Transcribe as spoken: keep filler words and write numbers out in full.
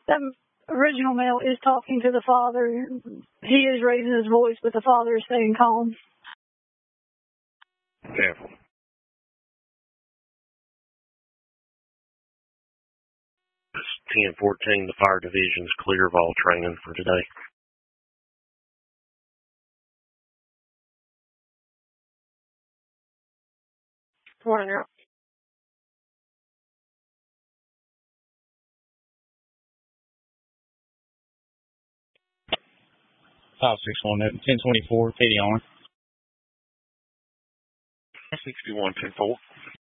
That original male is talking to the father. He is raising his voice, but the father is staying calm. Careful. It's ten fourteen. The fire division's clear of all training for today. Morning, Rob. five six one, ten twenty-four, Katie on. sixty-one ten four.